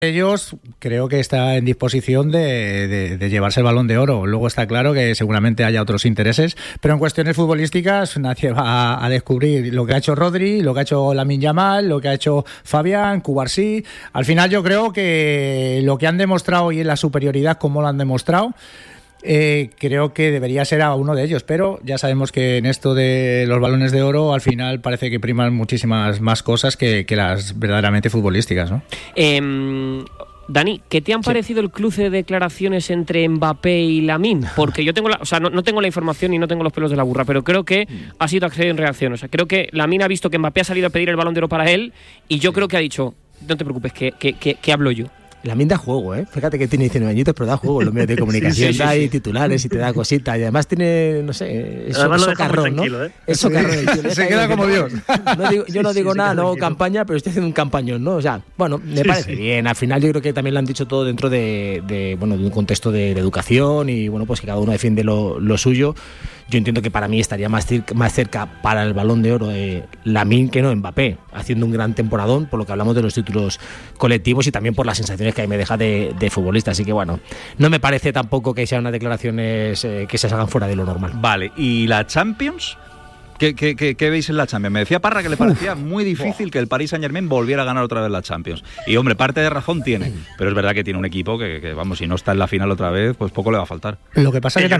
ellos creo que está en disposición de llevarse el Balón de Oro. Luego está claro que seguramente haya otros intereses, pero en cuestiones futbolísticas nadie va a descubrir lo que ha hecho Rodri, lo que ha hecho Lamine Yamal, lo que ha hecho Fabián, Cubarsí. Al final yo creo que lo que han demostrado y en la superioridad como lo han demostrado, creo que debería ser a uno de ellos, pero ya sabemos que en esto de los balones de oro al final parece que priman muchísimas más cosas que las verdaderamente futbolísticas, ¿no? Dani, ¿qué te han parecido el cruce de declaraciones entre Mbappé y Lamine? Porque yo tengo no tengo la información y no tengo los pelos de la burra, pero creo que ha sido acción en reacción. O sea, creo que Lamine ha visto que Mbappé ha salido a pedir el Balón de Oro para él y yo creo que ha dicho, no te preocupes, que hablo yo. Lamine da juego, ¿eh? Fíjate que tiene 19 añitos, pero da juego en los medios de comunicación. Da ahí titulares y te da cositas. Y además tiene, no sé, es socarrón, ¿no? Es socarrón. Se queda como Dios. Yo no digo nada, no hago campaña, pero estoy haciendo un campañón, ¿no? O sea, bueno, me parece bien. Al final yo creo que también lo han dicho todo dentro de un contexto de educación y, bueno, pues que cada uno defiende lo suyo. Yo entiendo que para mí estaría más cerca para el Balón de Oro Lamine que no Mbappé, haciendo un gran temporadón, por lo que hablamos de los títulos colectivos y también por las sensaciones que ahí me deja de futbolista. Así que bueno, no me parece tampoco que sean unas declaraciones que se salgan fuera de lo normal. Vale, ¿y la Champions? ¿Qué veis en la Champions? Me decía Parra que le parecía muy difícil que el Paris Saint-Germain volviera a ganar otra vez la Champions. Y hombre, parte de razón tiene, pero es verdad que tiene un equipo que vamos, si no está en la final otra vez, pues poco le va a faltar. Lo que pasa es que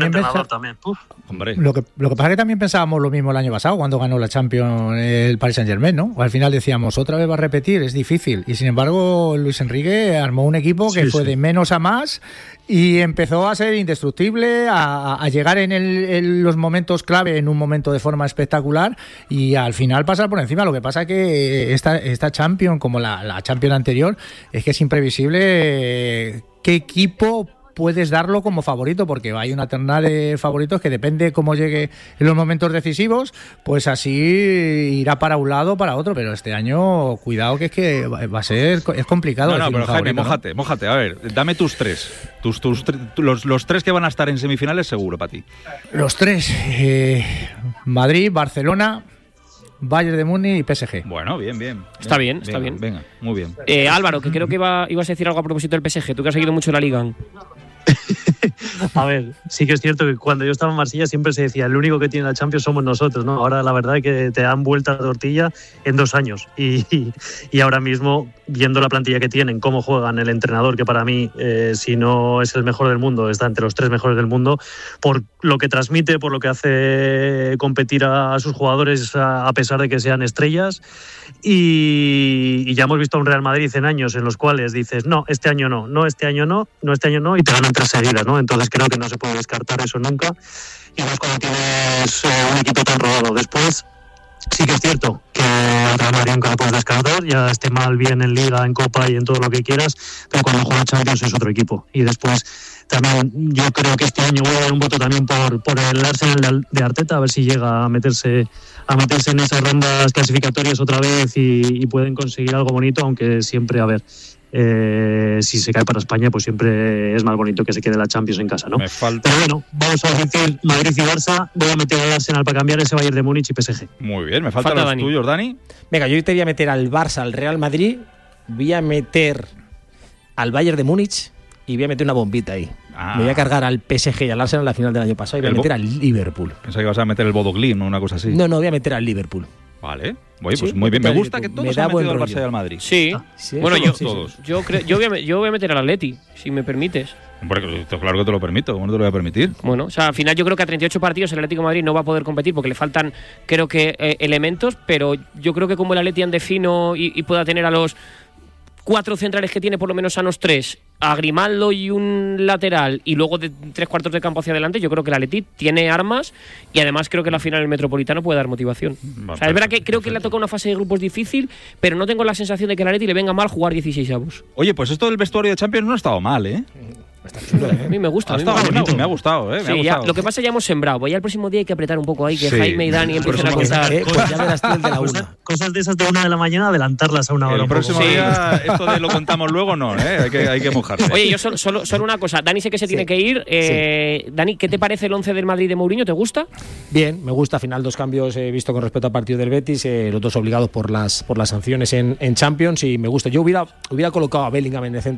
Hombre. Lo que pasa es que también pensábamos lo mismo el año pasado cuando ganó la Champions el Paris Saint-Germain, ¿no? Al final decíamos, otra vez va a repetir, es difícil. Y sin embargo, Luis Enrique armó un equipo que fue de menos a más y empezó a ser indestructible, a llegar en los momentos clave, en un momento de forma espectacular y al final pasar por encima. Lo que pasa que esta Champions, como la Champions anterior, es que es imprevisible qué equipo puedes darlo como favorito, porque hay una terna de favoritos que depende cómo llegue en los momentos decisivos, pues así irá para un lado o para otro, pero este año cuidado que es complicado. No, pero Jaime, mójate, a ver, dame tus tres. Los tres que van a estar en semifinales seguro para ti. Los tres, Madrid, Barcelona, Bayern de Múnich y PSG. Bueno, bien. Está bien. Venga, muy bien. Álvaro, que creo que ibas a decir algo a propósito del PSG, tú que has seguido mucho la Liga. A ver, sí que es cierto que cuando yo estaba en Marsella siempre se decía, el único que tiene la Champions somos nosotros, ¿no? Ahora la verdad es que te dan vuelta a la tortilla en 2 años y ahora mismo, viendo la plantilla que tienen, cómo juegan, el entrenador, que para mí, si no es el mejor del mundo, está entre los 3 mejores del mundo, por lo que transmite, por lo que hace competir a sus jugadores a pesar de que sean estrellas, y ya hemos visto a un Real Madrid en años en los cuales dices, no, este año no, y te ganan 3 seguidas, ¿no? Entonces creo que no se puede descartar eso nunca, y más cuando tienes un equipo tan rodado. Después sí que es cierto que al Real Madrid nunca lo puedes descartar, ya esté mal bien en Liga, en Copa y en todo lo que quieras, pero cuando juega Champions es otro equipo. Y después también yo creo que este año voy a dar un voto también por el Arsenal de Arteta, a ver si llega a meterse en esas rondas clasificatorias otra vez y pueden conseguir algo bonito, aunque siempre, a ver, si se cae para España, pues siempre es más bonito que se quede la Champions en casa, ¿no? Pero bueno, vamos a decir Madrid y Barça. Voy a meter al Arsenal para cambiar ese Bayern de Múnich y PSG. Muy bien, me faltan los Dani. Tuyos, Dani. Venga, yo te voy a meter al Barça, al Real Madrid, voy a meter al Bayern de Múnich y voy a meter una bombita ahí. Me voy a cargar al PSG y al Arsenal en la final del año pasado y voy a meter al Liverpool. Pensaba que ibas a meter el Bodo Glimt o una cosa así. No, voy a meter al Liverpool. Vale, oye, pues muy bien. Me gusta que todos han metido al Barça y al Madrid. Sí. Bueno, yo voy a meter al Atleti, si me permites. Hombre, claro que te lo permito. ¿Cómo no te lo voy a permitir? Bueno, o sea, al final yo creo que a 38 partidos el Atlético de Madrid no va a poder competir porque le faltan, creo que, elementos, pero yo creo que como el Atleti ande fino y pueda tener a los 4 centrales que tiene, por lo menos sanos 3, a Grimaldo y un lateral, y luego de 3/4 de campo hacia adelante, yo creo que el Atleti tiene armas y además creo que la final del Metropolitano puede dar motivación. O sea, es verdad que creo que le ha tocado una fase de grupos difícil, pero no tengo la sensación de que el Atleti le venga mal jugar 16avos. Oye, pues esto del vestuario de Champions no ha estado mal, ¿eh? Está chulo, ¿eh? A mí me gusta. Me ha gustado, ¿eh? Sí, ya, lo que pasa ya hemos sembrado. Voy al próximo día hay que apretar un poco ahí, que Jaime y Dani empiecen a contar. Pues ya verás tú el de la 1. Cosas de esas de 1 de la mañana, adelantarlas a 1 hora. El próximo día, esto de lo contamos luego, no, ¿eh? Hay que mojarse. Oye, yo solo una cosa. Dani sé que se tiene que ir. Dani, ¿qué te parece el 11 del Madrid de Mourinho? ¿Te gusta? Bien, me gusta. Al final 2 cambios he visto con respecto al partido del Betis, los 2 obligados por las sanciones en Champions, y me gusta. Yo hubiera colocado a Bellingham en el centro